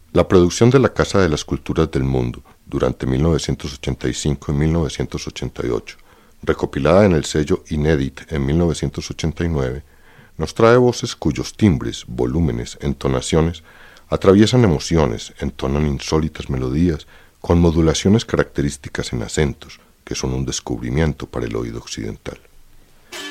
La producción de la Casa de las Culturas del Mundo durante 1985 y 1988, recopilada en el sello Inédit en 1989, nos trae voces cuyos timbres, volúmenes, entonaciones atraviesan emociones, entonan insólitas melodías con modulaciones características en acentos, que son un descubrimiento para el oído occidental.